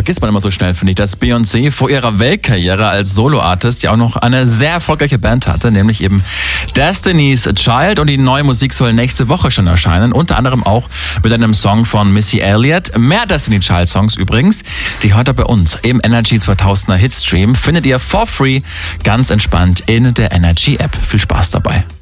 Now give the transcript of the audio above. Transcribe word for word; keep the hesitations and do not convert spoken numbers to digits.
vergisst man immer so schnell, finde ich, dass Beyoncé vor ihrer Weltkarriere als Solo-Artist ja auch noch eine sehr erfolgreiche Band hatte, nämlich eben Destiny's Child, und die neue Musik soll nächste Woche schon erscheinen, unter anderem auch mit einem Song von Missy Elliott. Mehr Destiny Child Songs übrigens, die hört ihr bei uns im Energy zweitausender Hitstream, findet ihr for free ganz entspannt in der Energy App. Viel Spaß dabei.